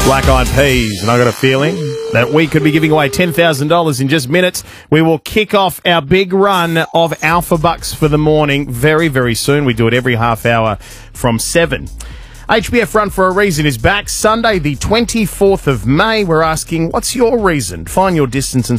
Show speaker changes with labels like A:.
A: Black Eyed Peas, and I got a feeling that we could be giving away $10,000 in just minutes. We will kick off our big run of Alpha Bucks for the morning very, very soon. We do it every half hour from 7. HBF Run for a Reason is back Sunday, the 24th of May. We're asking, what's your reason? Find your distance and